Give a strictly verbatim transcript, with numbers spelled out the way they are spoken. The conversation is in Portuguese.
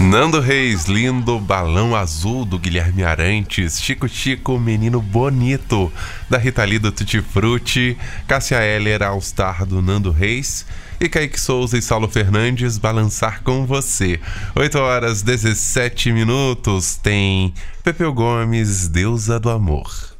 Nando Reis, Lindo, Balão Azul, do Guilherme Arantes, Chico Chico, Menino Bonito, da Rita Lee, do Tutti Frutti, Cássia Eller, All Star, do Nando Reis, e Kaique Souza e Saulo Fernandes, Balançar com Você. oito horas, dezessete minutos, tem Pepeu Gomes, Deusa do Amor.